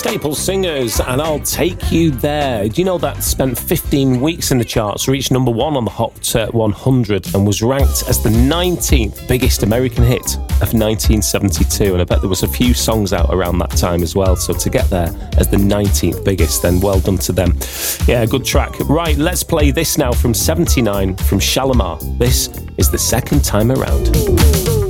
Staple Singers, and I'll Take You There. Do you know that spent 15 weeks in the charts, reached number one on the Hot 100, and was ranked as the 19th biggest American hit of 1972? And I bet there was a few songs out around that time as well. So to get there as the 19th biggest, then well done to them. Yeah, good track. Right, let's play this now from 79 from Shalamar. This is The Second Time Around.